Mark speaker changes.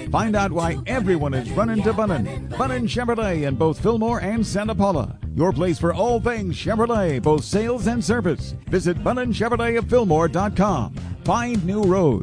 Speaker 1: Find out why everyone is running to Bunnin. Bunnin Chevrolet in both Fillmore and Santa Paula. Your place for all things Chevrolet, both sales and service. Visit BunninChevroletofFillmore.com. Find new roads.